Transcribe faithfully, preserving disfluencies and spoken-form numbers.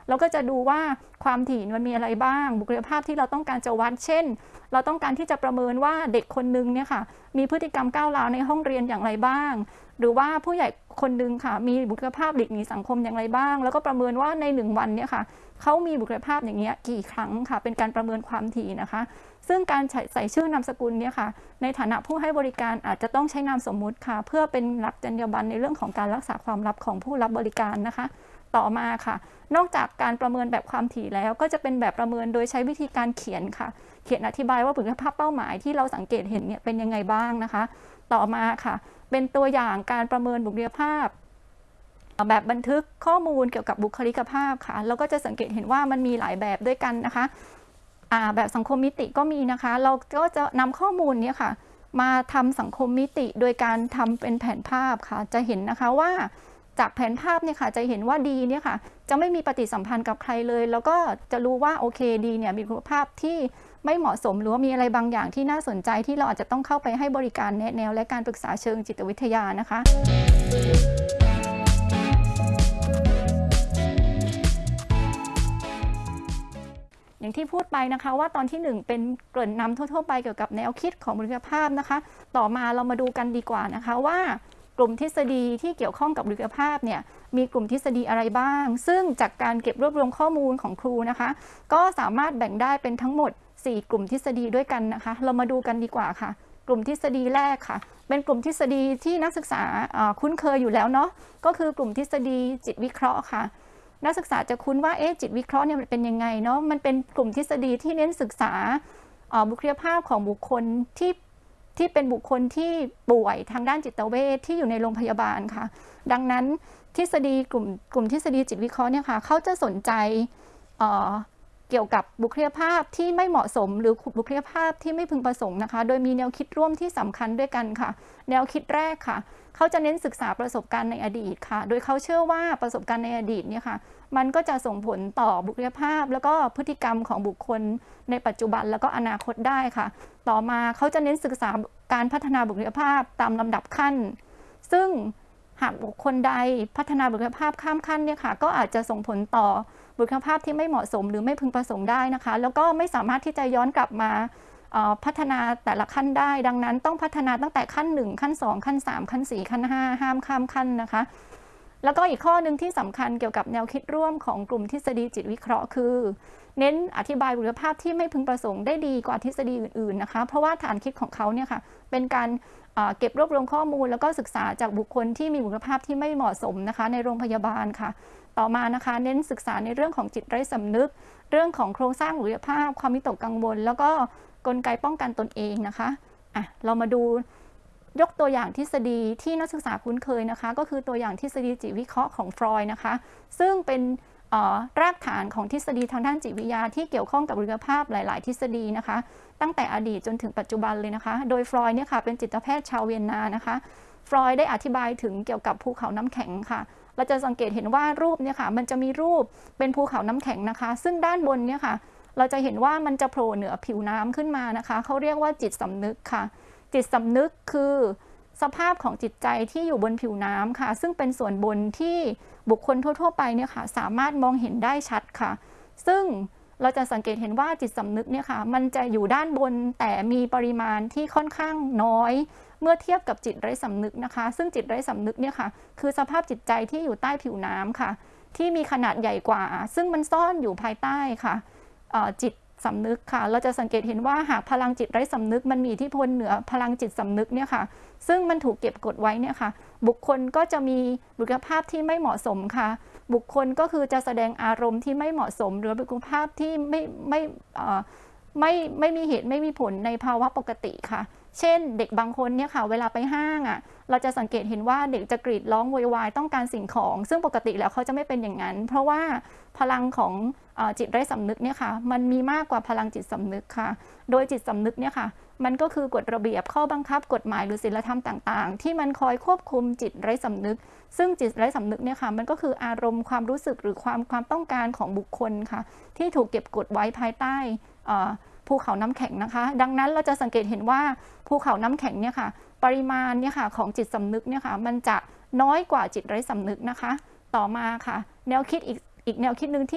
เราก็จะดูว่าความถี่มันมีอะไรบ้างบุคลิกภาพที่เราต้องการจะวัดเช่นเราต้องการที่จะประเมินว่าเด็กคนนึงเนี่ยค่ะมีพฤติกรรมก้าวร้าวในห้องเรียนอย่างไรบ้างหรือว่าผู้ใหญ่คนนึงค่ะมีบุคลิกภาพหลีกหนีสังคมอย่างไรบ้างแล้วก็ประเมินว่าในหนึ่งวันเนี่ยค่ะเขามีบุคลิกภาพอย่างเงี้ยกี่ครั้งค่ะเป็นการประเมินความถี่นะคะซึ่งการใส่ชื่อนามสกุลเนี่ยค่ะในฐานะผู้ให้บริการอาจจะต้องใช้นามสมมุติค่ะเพื่อเป็นหลักจรรยาบรรณในเรื่องของการรักษาความลับของผู้รับบริการนะคะต่อมาค่ะนอกจากการประเมินแบบความถี่แล้วก็จะเป็นแบบประเมินโดยใช้วิธีการเขียนค่ะเขียนอธิบายว่าบุคลิกภาพเป้าหมายที่เราสังเกตเห็นเนี่ยเป็นยังไงบ้างนะคะต่อมาค่ะเป็นตัวอย่างการประเมินบุคลิกภาพแบบบันทึกข้อมูลเกี่ยวกับบุคลิกภาพค่ะเราก็จะสังเกตเห็นว่ามันมีหลายแบบด้วยกันนะคะแบบสังคมมิติก็มีนะคะเราก็จะนำข้อมูลนี้ค่ะมาทำสังคมมิติโดยการทำเป็นแผนภาพค่ะจะเห็นนะคะว่าจากแผนภาพเนี่ยค่ะจะเห็นว่าดีเนี่ยค่ะจะไม่มีปฏิสัมพันธ์กับใครเลยแล้วก็จะรู้ว่าโอเคดีเนี่ยมีคุณภาพที่ไม่เหมาะสมหรือว่ามีอะไรบางอย่างที่น่าสนใจที่เราอาจจะต้องเข้าไปให้บริการแนะแนวและการปรึกษาเชิงจิตวิทยานะคะอย่างที่พูดไปนะคะว่าตอนที่หนึ่งเป็นเกริ่นนำทั่วๆไปเกี่ยวกับแนวคิดของบุคลิกภาพนะคะต่อมาเรามาดูกันดีกว่านะคะว่ากลุ่มทฤษฎีที่เกี่ยวข้องกับบุคลิกภาพเนี่ยมีกลุ่มทฤษฎีอะไรบ้างซึ่งจากการเก็บรวบรวมข้อมูลของครูนะคะก็สามารถแบ่งได้เป็นทั้งหมดสี่กลุ่มทฤษฎีด้วยกันนะคะเรามาดูกันดีกว่าค่ะกลุ่มทฤษฎีแรกค่ะเป็นกลุ่มทฤษฎีที่นักศึกษาคุ้นเคยอยู่แล้วเนาะก็คือกลุ่มทฤษฎีจิตวิเคราะห์ค่ะนักศึกษาจะคุ้นว่าเอ๊ะจิตวิเคราะห์เนี่ยมันเป็นยังไงเนาะมันเป็นกลุ่มทฤษฎีที่เน้นศึกษาบุคลิกภาพของบุคคลที่ที่เป็นบุคคลที่ป่วยทางด้านจิตเวชที่อยู่ในโรงพยาบาลค่ะดังนั้นทฤษฎีกลุ่มกลุ่มทฤษฎีจิตวิเคราะห์เนี่ยค่ะเขาจะสนใจเอ่อเกี่ยวกับบุคลิกภาพที่ไม่เหมาะสมหรือบุคลิกภาพที่ไม่พึงประสงค์นะคะโดยมีแนวคิดร่วมที่สำคัญด้วยกันค่ะแนวคิดแรกค่ะเขาจะเน้นศึกษาประสบการณ์ในอดีตค่ะโดยเขาเชื่อว่าประสบการณ์ในอดีตเนี่ยค่ะมันก็จะส่งผลต่อบุคลิกภาพแล้วก็พฤติกรรมของบุคคลในปัจจุบันแล้วก็อนาคตได้ค่ะต่อมาเขาจะเน้นศึกษาการพัฒนาบุคลิกภาพตามลำดับขั้นซึ่งหากบุคคลใดพัฒนาบุคลิกภาพข้ามขั้นเนี่ยค่ะก็อาจจะส่งผลต่อบุคลิกภาพที่ไม่เหมาะสมหรือไม่พึงประสงค์ได้นะคะแล้วก็ไม่สามารถที่จะย้อนกลับมาพัฒนาแต่ละขั้นได้ดังนั้นต้องพัฒนาตั้งแต่ขั้นหนึ่งขั้นสองขั้นสามขั้นสี่ขั้นห้าห้ามข้ามขั้นนะคะแล้วก็อีกข้อหนึ่งที่สำคัญเกี่ยวกับแนวคิดร่วมของกลุ่มทฤษฎีจิตวิเคราะห์คือเน้นอธิบายบุคลิกภาพที่ไม่พึงประสงค์ได้ดีกว่าทฤษฎีอื่นๆนะคะเพราะว่าฐานคิดของเขาเนี่ยค่ะเป็นการเก็บรวบรวมข้อมูลแล้วก็ศึกษาจากบุคคลที่มีบุคลิกภาพที่ไม่เหมาะสมนะคะในโรงพยาบาลค่ะต่อมานะคะเน้นศึกษาในเรื่องของจิตไร้สำนึกเรื่องของโครงสร้างบุคลิกภาพความวิตกกังวลแล้วก็กลไกป้องกันตนเองนะคะอ่ะเรามาดูยกตัวอย่างทฤษฎีที่นักศึกษาคุ้นเคยนะคะก็คือตัวอย่างทฤษฎีจิตวิเคราะห์ของฟรอยด์นะคะซึ่งเป็นรากฐานของทฤษฎีทางด้านจิตวิทยาที่เกี่ยวข้องกับบุคลิกภาพหลายๆ ทฤษฎีนะคะตั้งแต่อดีตจนถึงปัจจุบันเลยนะคะโดยฟรอยด์เนี่ยค่ะเป็นจิตแพทย์ชาวเวียนนานะคะฟรอยด์ได้อธิบายถึงเกี่ยวกับภูเขาน้ำแข็งค่ะเราจะสังเกตเห็นว่ารูปเนี่ยค่ะมันจะมีรูปเป็นภูเขาน้ำแข็งนะคะซึ่งด้านบนเนี่ยค่ะเราจะเห็นว่ามันจะโผล่เหนือผิวน้ำขึ้นมานะคะเขาเรียกว่าจิตสำนึกค่ะจิตสำนึกคือสภาพของจิตใจที่อยู่บนผิวน้ำค่ะซึ่งเป็นส่วนบนที่บุคคลทั่วๆไปเนี่ยค่ะสามารถมองเห็นได้ชัดค่ะซึ่งเราจะสังเกตเห็นว่าจิตสำนึกเนี่ยค่ะมันจะอยู่ด้านบนแต่มีปริมาณที่ค่อนข้างน้อยเมื่อเทียบกับจิตไร้สำนึกนะคะซึ่งจิตไร้สำนึกเนี่ยค่ะคือสภาพจิตใจที่อยู่ใต้ผิวน้ำค่ะที่มีขนาดใหญ่กว่าซึ่งมันซ่อนอยู่ภายใต้ค่ะจิตสำนึกค่ะเราจะสังเกตเห็นว่าหากพลังจิตไร้สำนึกมันมีอิทธิพลเหนือพลังจิตสำนึกเนี่ยค่ะซึ่งมันถูกเก็บกดไว้เนี่ยค่ะบุคคลก็จะมีบุคลิกภาพที่ไม่เหมาะสมค่ะบุคคลก็คือจะแสดงอารมณ์ที่ไม่เหมาะสมหรือบุคลิกภาพที่ไม่ไม่ไม่ไม่มีเหตุไม่มีผลในภาวะปกติค่ะเช่นเด็กบางคนเนี่ยค่ะเวลาไปห้างอ่ะเราจะสังเกตเห็นว่าเด็กจะกรีดร้องโวยวายต้องการสิ่งของซึ่งปกติแล้วเขาจะไม่เป็นอย่างนั้นเพราะว่าพลังของจิตไร้สำนึกเนี่ยค่ะมันมีมากกว่าพลังจิตสำนึกค่ะโดยจิตสำนึกเนี่ยค่ะมันก็คือกฎระเบียบข้อบังคับกฎหมายหรือศีลธรรมต่างๆที่มันคอยควบคุมจิตไร้สำนึกซึ่งจิตไร้สำนึกเนี่ยค่ะมันก็คืออารมณ์ความรู้สึกหรือความความต้องการของบุคคลค่ะที่ถูกเก็บกดไว้ภายใต้ภูเขาน้ำแข็งนะคะดังนั้นเราจะสังเกตเห็นว่าภูเขาน้ำแข็งเนี่ยค่ะปริมาณเนี่ยค่ะของจิตสำนึกเนี่ยค่ะมันจะน้อยกว่าจิตไร้สำนึกนะคะต่อมาค่ะแนวคิดอีกอีกแนวคิดหนึ่งที่